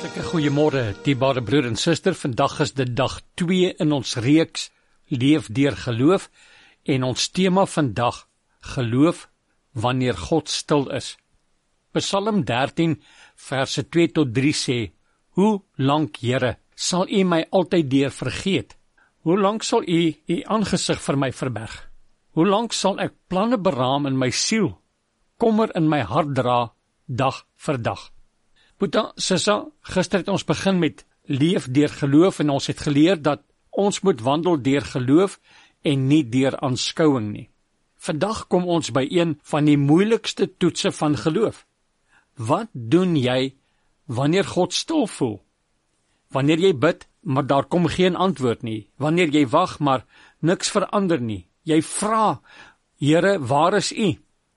Hartlike goeiemôre, dierbare broer en suster. Vandag is dit dag 2 in ons reeks Leef deur geloof en ons tema vandag, geloof wanneer God stil is. Psalm 13 verse 2 tot 3 sê, Hoe lank, Here, sal U my altyd deur vergeet? Hoe lank sal U aangesig vir my verberg? Hoe lank sal ek planne beraam in my siel, kommer in my hart dra, dag vir dag? Boeta, Sissa, gister het ons begin met leef deur geloof en ons het geleer dat ons moet wandel deur geloof en nie deur aanskouing nie. Vandag kom ons by een van die moeilikste toetse van geloof. Wat doen jy wanneer God stil voel? Wanneer jy bid, maar daar kom geen antwoord nie. Wanneer jy wag, maar niks verander nie. Jy vra, Here, waar is U?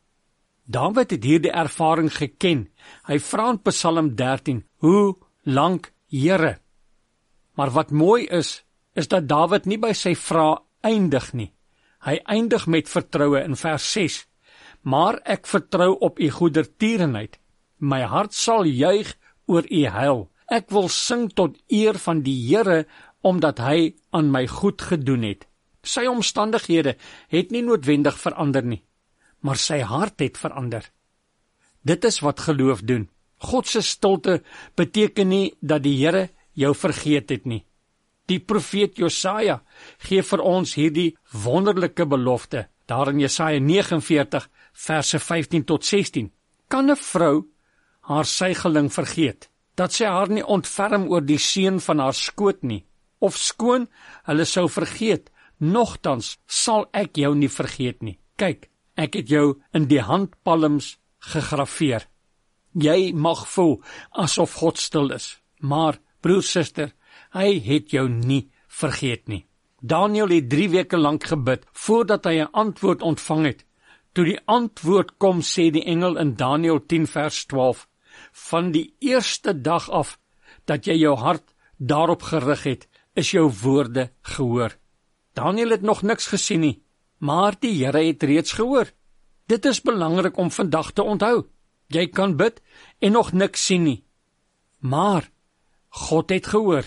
Dawid het hierdie ervaring geken. Hy vra in Psalm 13, Hoe lank, Here? Maar wat mooi is dat Dawid nie by sy vraag eindig nie. Hy eindig met vertroue in vers 6. Maar ek vertrou op U goedertierenheid. My hart sal juig oor U heil. Ek wil sing tot eer van die Here, omdat Hy aan my goed gedoen het. Sy omstandighede het nie noodwendig verander nie, maar sy hart het verander. Dit is wat geloof doen. God se stilte beteken nie dat die Here jou vergeet het nie. Die profeet Josaja gee vir ons hierdie wonderlike belofte, daar in Jesaja 49, verse 15 tot 16. Kan 'n vrou haar suigeling vergeet, dat sy haar nie ontferm oor die seun van haar skoot nie, of skoon hulle sou vergeet, nogtans sal ek jou nie vergeet nie. Kyk, ek het jou in die handpalms gegraveer. Jy mag voel asof God stil is, maar broer, suster, Hy het jou nie vergeet nie. Daniel het 3 weke lank gebid, voordat hy 'n antwoord ontvang het. Toe die antwoord kom, sê die engel in Daniel 10 vers 12, van die eerste dag af, dat jy jou hart daarop gerig het, is jou woorde gehoor. Daniel het nog niks gesien nie, maar die Here het reeds gehoor. Dit is belangrik om vandag te onthou. Jy kan bid en nog niks sien nie, maar God het gehoor.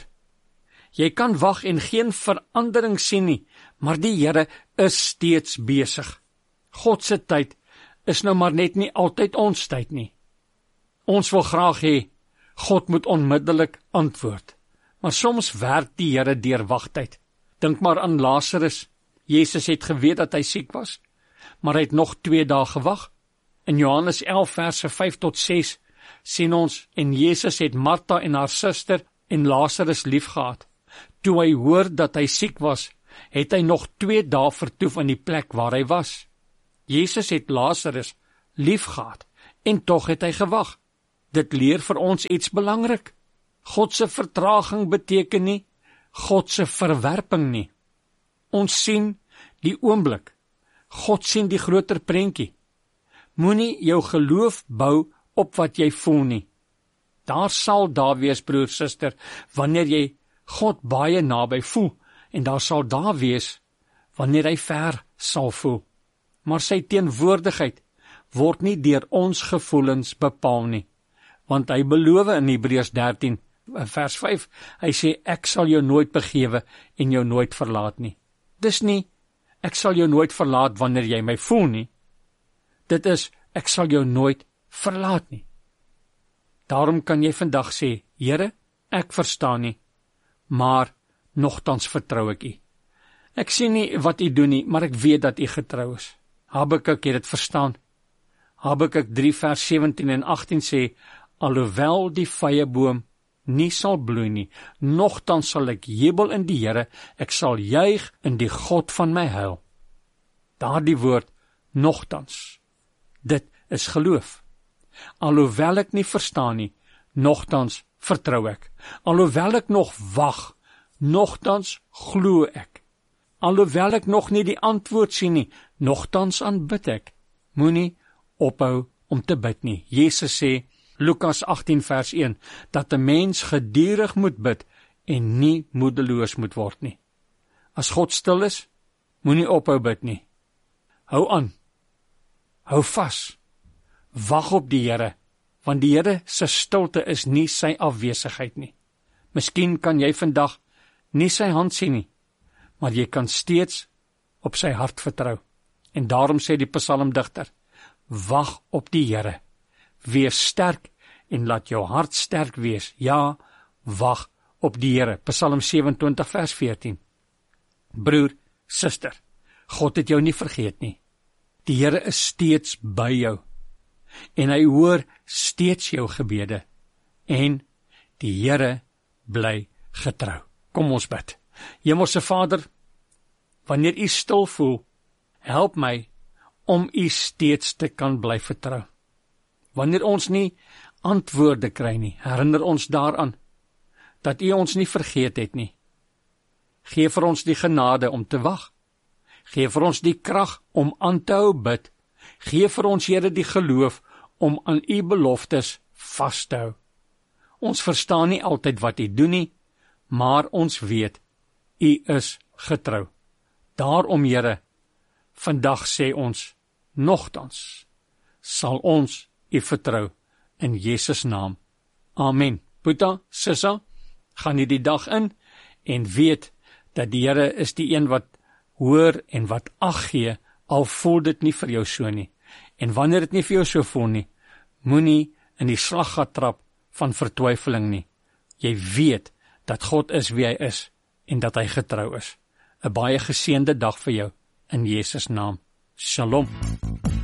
Jy kan wag en geen verandering sien nie, maar die Here is steeds besig. God se tyd is nou maar net nie altyd ons tyd nie. Ons wil graag hê God moet onmiddellik antwoord, maar soms werk die Here deur wagtyd. Dink maar aan Lazarus. Jesus het geweet dat hy siek was, maar hy het nog 2 dae gewag. In Johannes 11 verse 5 tot 6 sien ons, en Jesus het Martha en haar suster en Lazarus liefgehad. Toe hy hoor dat hy siek was, het hy nog 2 dae vertoef in die plek waar hy was. Jesus het Lazarus liefgehad, en tog het hy gewag. Dit leer vir ons iets belangrik. God se vertraging beteken nie God se verwerping nie. Ons sien die oomblik. God sien die groter prentjie. Moenie jou geloof bou op wat jy voel nie. Daar sal daar wees, broer, suster, wanneer jy God baie naby voel, en daar sal daar wees wanneer hy ver sal voel. Maar sy teenwoordigheid word nie deur ons gevoelens bepaal nie, want hy beloof in Hebreërs 13 vers 5, hy sê, ek sal jou nooit begewe en jou nooit verlaat nie. Dis nie, ek sal jou nooit verlaat wanneer jy my voel nie. Dit is, ek sal jou nooit verlaat nie. Daarom kan jy vandag sê, Here, ek verstaan nie, maar nogtans vertrou ek U. Ek sien nie wat U doen nie, maar ek weet dat U getrou is. Habakuk het dit verstaan. Habakuk 3 vers 17 en 18 sê, alhoewel die vyeboom nie sal bloei nie, nogtans sal ek jubel in die Here, ek sal juig in die God van my heil. Daardie woord, nogtans, dit is geloof. Alhoewel ek nie verstaan nie, nogtans vertrou ek. Alhoewel ek nog wag, nogtans glo ek. Alhoewel ek nog nie die antwoord sien nie, nogtans aanbid ek. Moenie ophou om te bid nie. Jesus sê, Lukas 18 vers 1, dat 'n mens gedurig moet bid en nie moedeloos moet word nie. As God stil is, moenie ophou bid nie. Hou aan. Hou vas. Wag op die Here, want die Here se stilte is nie sy afwesigheid nie. Miskien kan jy vandag nie sy hand sien nie, maar jy kan steeds op sy hart vertrou. En daarom sê die psalmdigter, wag op die Here, wees sterk en laat jou hart sterk wees. Ja, wag op die Here. Psalm 27 vers 14. Broer, suster, God het jou nie vergeet nie. Die Here is steeds by jou, en hy hoor steeds jou gebede, en die Here bly getrou. Kom ons bid. Hemelse Vader, wanneer U stil voel, help my om U steeds te kan bly vertrou. Wanneer ons nie antwoorde kry nie, herinner ons daaraan dat U ons nie vergeet het nie. Gee vir ons die genade om te wag. Gee vir ons die krag om aan te hou bid. Gee vir ons, Here, die geloof om aan U beloftes vas te hou. Ons verstaan nie altyd wat U doen nie, maar ons weet, U is getrou. Daarom, Here, vandag sê ons, nogtans sal ons U vertrou in Jesus naam. Amen. Boeta, sissa, gaan die dag in en weet dat die Here is die een wat hoor en wat ag gee, al voel dit nie vir jou so nie. En wanneer dit nie vir jou so voel nie, moenie in die slaggat trap van vertwyfeling nie. Jy weet dat God is wie hy is en dat hy getrou is. 'n baie geseënde dag vir jou in Jesus naam. Shalom.